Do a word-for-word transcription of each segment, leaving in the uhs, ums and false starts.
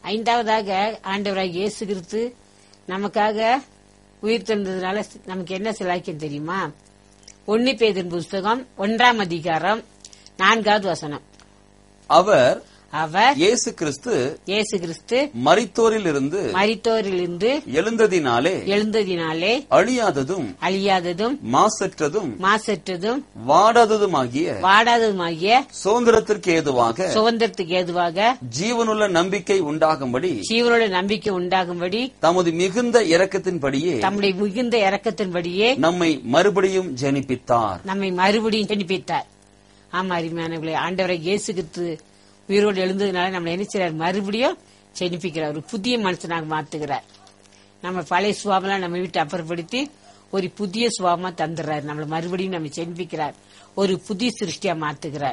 ஐந்தாவதாக ஆண்டவராக இயேசு கிறிஸ்து நமக்காக உயிர் தெழுந்ததுனால நமக்கு என்ன சிலாக்கியம் தெரியுமா? ஒன்னு பேதுரு புஸ்தகம் ஒன்றாம் அதிகாரம் நான்காவது வசனம். அவர் அவர் இயேசு கிறிஸ்து இயேசு கிறிஸ்து மரித்தோரில் இருந்து மரித்தோரில் இருந்து எழுந்ததினாலே எழுந்ததினாலே அழியாததும் அழியாததும் மாசற்றதும் மாசற்றதும் வாடாததுமாகிய வாடாததுமாகிய சுதந்திரத்திற்கு ஏதுவாக சுதந்திரத்துக்கு ஏதுவாக ஜீவனுள்ள நம்பிக்கை உண்டாகும்படி ஜீவனோட நம்பிக்கை உண்டாகும்படி தமது மிகுந்த இரக்கத்தின்படியே தம்முடைய மிகுந்த இரக்கத்தின்படியே நம்மை மறுபடியும் ஜெனிப்பித்தார். நம்மை மறுபடியும் ஜெனிப்பித்தார். ஆமா, அருமையானவர்களே, ஆண்டவரை இயேசு கிறிஸ்து உயிரோடு எழுந்ததுனால நம்ம என்ன செய்யறார்? மறுபடியும் ஜெனிப்பிக்கிறார். ஒரு புதிய மனுஷனாக மாத்துகிறார். நம்ம பழைய சுவாமெல்லாம் நம்ம வீட்டை அப்புறப்படுத்தி ஒரு புதிய சுவாமா தந்துடுறாரு. நம்மள மறுபடியும் நம்ம ஜெனிப்பிக்கிறார். ஒரு புதிய சிருஷ்டியா மாத்துகிறார்.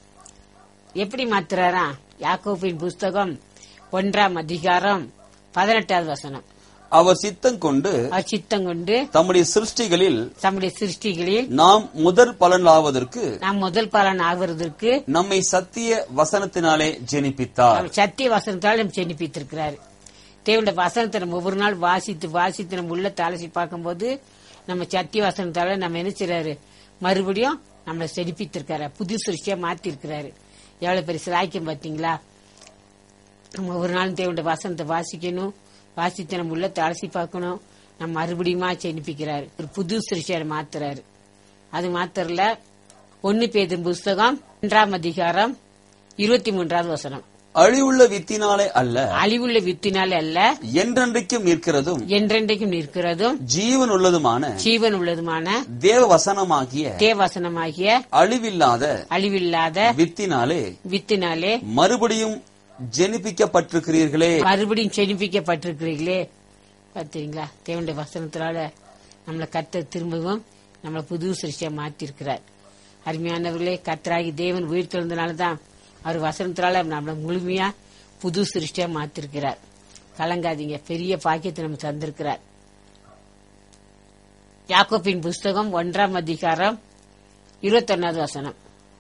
எப்படி மாத்துறாரா? யாக்கோபின் புஸ்தகம் ஒன்றாம் அதிகாரம் பதினெட்டாவது வசனம். அவர் சித்தம் கொண்டு அவர் சித்தம் கொண்டு தம்முடைய சிருஷ்டிகளில் தம்முடைய சிருஷ்டிகளில் நாம் முதல் பலனாவதற்கு நாம் முதல் பலன் ஆகுவதற்கு நம்மை சத்திய வசனத்தினாலே ஜெனிப்பித்தார். சத்திய வசனத்தால் நம்ம ஜெனிப்பித்திருக்கிறார். தேவனுடைய வசனத்தை நம்ம ஒவ்வொரு நாள் வாசித்து வாசித்து நம்ம உள்ள அலசி பார்க்கும்போது நம்ம சத்திய வசனத்தால நம்ம என்ன செய்யறாரு? மறுபடியும் நம்மளை ஜெனிப்பித்திருக்காரு. புது சிருஷ்டியா மாத்தி இருக்கிறாரு. எவ்வளவு பெரிய சிலாக்கியம் பாத்தீங்களா? நம்ம ஒவ்வொரு நாளும் தேவனுடைய வசனத்தை வாசிக்கணும். வாசித்து நம்ம உள்ள அலசி பார்க்கணும். நம்ம மறுபடியுமா ஜெனிப்பிக்கிறாரு. ஒரு புது சிருஷ்டியார் மாத்துறாரு. அது மாத்திரல, ஒன்னு பேதுரு புஸ்தகம் ஒன்றாம் அதிகாரம் இருபத்தி மூன்றாவது வசனம். அழிவுள்ள வித்தினாலே அல்ல, அழிவுள்ள வித்தினாலே அல்ல, என்றென்றைக்கும் நிற்கிறதும் என்றென்றைக்கும் நிற்கிறதும் ஜீவன் உள்ளதுமான ஜீவன் உள்ளதுமான தேவ வசனமாகிய தேவசனமாகிய அழிவில்லாத அழிவில்லாத வித்தினாலே வித்தினாலே மறுபடியும் ஜெனிப்பிக்கப்பட்டிருக்கிறீர்களே. மறுபடியும் ஜெனிப்பிக்கப்பட்டிருக்கிறீர்களே. பாத்தீங்களா? தேவனுடைய வசனத்தினால நம்மளை கர்த்தர் திரும்பவும் நம்மளை புது சிருஷ்டியா மாத்திருக்கிறார். அருமையானவர்களே, கர்த்தராகி தேவன் உயிர் தெழுந்தனாலதான் அவர் வசனத்தினால நம்மளை முழுமையா புது சிருஷ்டியா மாத்திருக்கிறார். கலங்காதீங்க, பெரிய பாக்கியத்தை நம்ம தந்திருக்கிறார். யாக்கோபின் புஸ்தகம் ஒன்றாம் அதிகாரம் இருபத்தி ஒன்னாவது வசனம்.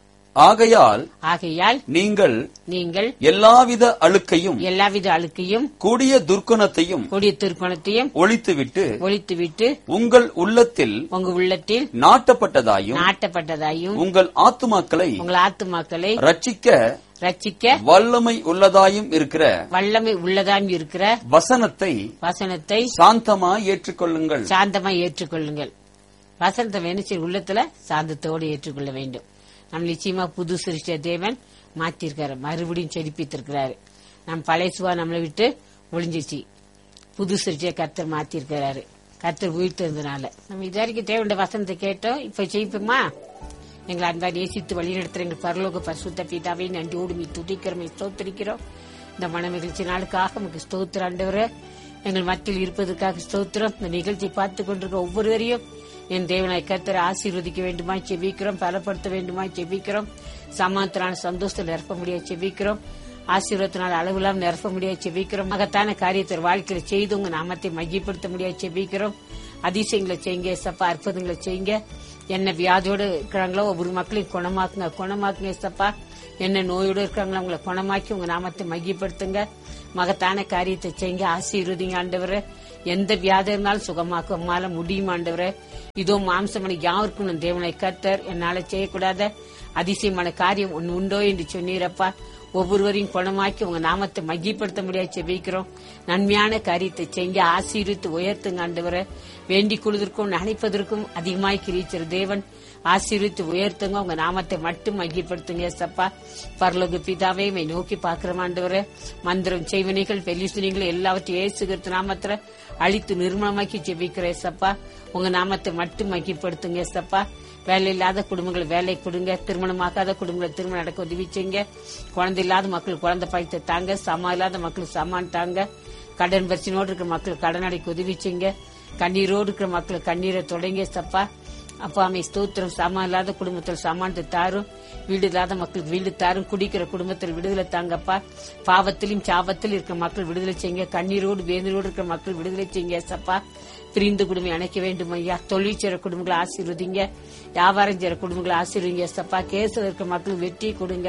ஆகையால் ஆகையால் நீங்கள் நீங்கள் எல்லாவித அழுக்கையும் எல்லாவித அழுக்கையும் கூடிய துர்க்குணத்தையும் கொடிய துர்க்குணத்தையும் ஒழித்துவிட்டு ஒழித்துவிட்டு உங்கள் உள்ளத்தில் உங்க உள்ளத்தில் நாட்டப்பட்டதாயும் நாட்டப்பட்டதாயும் உங்கள் ஆத்துமாக்களை உங்கள் ஆத்துமாக்களை ரட்சிக்க ரட்சிக்க வல்லமை உள்ளதாயும் இருக்கிற வல்லமை உள்ளதாயும் இருக்கிற வசனத்தை வசனத்தை சாந்தமாய் ஏற்றுக்கொள்ளுங்கள். சாந்தமாய் ஏற்றுக்கொள்ளுங்கள். வசனத்தை வேணும் உள்ளத்துல சாந்தத்தோடு ஏற்றுக்கொள்ள வேண்டும். நம்ம நிச்சயமா புது சிருஷ்டிய தேவன் மாத்திருக்காரு. மறுபடியும் செழிப்பித்திருக்கிறாரு. நம் பழைய சுவா நம்மளை விட்டு ஒளிஞ்சிச்சு. புது சிருஷ்டிய கர்த்தர் மாத்திருக்கிறாரு. கர்த்தர் உயிர் தெரிந்தனால நம்ம இது வரைக்கும் தேவனுடைய வசனத்தை கேட்டோம். இப்ப ஜெயிப்போமா? எங்களை அன்பா நேசித்து வழி நடத்துற எங்கள் பரலோக பரிசுத்த பிதாவை நன்றியோடு மீ துதிக்கிறோம், ஸ்தோத்திரிக்கிறோம். இந்த மன நிகழ்ச்சி நாளுக்காக நமக்கு ஸ்தோத்திர ஆண்டவரே. எங்கள் மத்தியில் இருப்பதற்காக ஸ்தோத்திரம். இந்த நிகழ்ச்சி பார்த்து கொண்டிருக்கிற ஒவ்வொருவரையும் என் தேவனாய் கர்த்தரை ஆசீர்வதிக்க வேண்டுமா செபிக்கிறோம். பலப்படுத்த வேண்டுமா செபிக்கிறோம். சமாந்தரான சந்தோஷத்தில் நிரப்ப முடியாது செபிக்கிறோம். ஆசீர்வாதத்தினால் அளவிலாம் நிரப்ப முடியாது செபிக்கிறோம். மகத்தான காரியத்தை வாழ்க்கையில செய்து உங்க நாமத்தை மையப்படுத்த முடியாது செபிக்கிறோம். அதிசயங்களை செய்யுங்க சப்பா, அற்புதங்களை செய்யுங்க. என்ன வியாதியோடு இருக்கிறாங்களோ ஒவ்வொரு மக்களையும் குணமாக்குங்க குணமாக்குங்க சப்பா. என்ன நோயோடு இருக்கிறாங்களோ அவங்களை குணமாக்கி உங்க நாமத்தை மையப்படுத்துங்க. மகத்தான காரியத்தை செய்யுங்க. ஆசீர்வதிங்க ஆண்டவரே. எந்த வியாதி இருந்தாலும் சுகமாக்க உம்மால முடியும் ஆண்டவரே. இதோ மாம்சமனை யாருக்கும் தேவனை கர்த்தர் என்னால செய்யக்கூடாத அதிசயமான காரியம் ஒன்னு உண்டோ என்று சொன்னீரப்பா. ஒவ்வொருவரையும் குணமாக்கி உங்க நாமத்தை மையப்படுத்த முடியாது செபிக்கிறோம். நன்மையான காரியத்தை செய்ய ஆசீர்வித்து உயர்த்துங்க ஆண்டவரே. வேண்டிக் கொள்வதற்கும் நினைப்பதற்கும் அதிகமாய் கிரீச்சர் தேவன் ஆசீர்வித்து உயர்த்துங்க. உங்க நாமத்தை மட்டும் மையப்படுத்துங்க சப்பா. பரலோக பிதாவே மை நோக்கி பாக்குற ஆண்டவரே. மந்திரம் செய்வனைகள் பெலிசுனிகள் எல்லாவற்றையும் ஏசுகிறது நாமத்துல அழித்து நிர்மலமாக்கி செபிக்கிறேன் சப்பா. உங்க நாமத்தை மட்டும் மையப்படுத்துங்க சப்பா. வேலை இல்லாத குடும்பங்களை வேலை கொடுங்க. திருமணமாக்காத குடும்பங்களை திருமணம் நடக்க உதவி செய்யுங்க. குழந்தை இல்லாத மக்கள் குழந்தை பாய்த்து தாங்க. சமா இல்லாத மக்கள் சமான் தாங்க. கடன் பிரச்சனையோடு இருக்கிற மக்கள் கடன் அடைக்க உதவி செய்யுங்க. கண்ணீரோடு இருக்கிற மக்கள் கண்ணீரை தொடங்க சப்பா. அப்பா அமை ஸ்தோத்திரம். சமா இல்லாத குடும்பத்தில் சமானத்தை தாரும். வீடு இல்லாத மக்களுக்கு வீடு தாரும். குடிக்கிற குடும்பத்தில் விடுதலை தாங்கப்பா. பாவத்திலும் சாபத்தில் இருக்கிற மக்கள் விடுதலை செய்யுங்க. கண்ணீரோடு வேதனோடு இருக்கிற மக்கள் விடுதலை செய்யுங்க சப்பா. பிரிந்து குடும்பம் இணைக்க வேண்டும் ஐயா. தொழில் செய்ற குடும்பங்களை ஆசீர்வதிங்க. வியாபாரம் செய்ற குடும்பங்களை ஆசீர்வதிங்க சப்பா. கேஸ்ல இருக்கிற மக்களுக்கு வெற்றி கொடுங்க.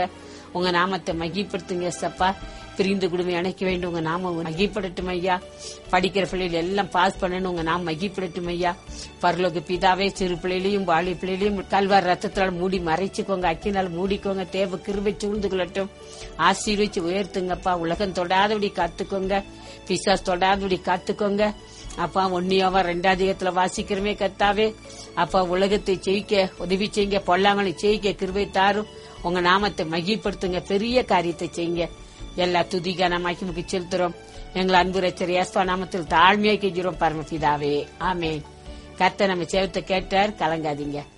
உங்க நாமத்தை மகிப்படுத்துங்க சப்பா. பிரிந்து குடும்பம் இணைக்க வேண்டும் உங்க நாம மகிப்படட்டும் ஐயா. படிக்கிற பிள்ளைகள் எல்லாம் பாஸ் பண்ணணும் உங்க நாம மகிப்படட்டும் ஐயா. பரலோக பிதாவே, சிறு பிள்ளைகளையும் வாலி பிள்ளைகளையும் கல்வார் ரத்தத்தால் மூடி மறைச்சுக்கோங்க, அக்கினால் மூடிக்கோங்க. தேவ கிருபை சூழ்ந்து கொள்ளட்டும். ஆசீர்வச்சு உயர்த்துங்கப்பா. உலகம் தொடாதபடி காத்துக்கோங்க, பிசாஸ் தொடாதபடி காத்துக்கோங்க அப்பா. ஒன்னியாவா ரெண்டாதிகத்துல வாசிக்கிறமே கர்த்தாவே. அப்பா, உலகத்தை ஜெயிக்க உதவி செய்யுங்க, பொல்லாங்களை ஜெயிக்க கிருபை தாரும். உங்க நாமத்தை மகிப்படுத்துங்க, பெரிய காரியத்தை செய்யுங்க. எல்லா துதிகான மகிமைக்கு செலுத்துறோம். எங்கள் அன்பு ரட்சகர் இயேசு நாமத்தில் தாழ்மையாக கெஞ்சுறோம் பரமபிதாவே, ஆமென். கர்த்தர் நம்ம சேவத்தை கேட்டார், கலங்காதீங்க.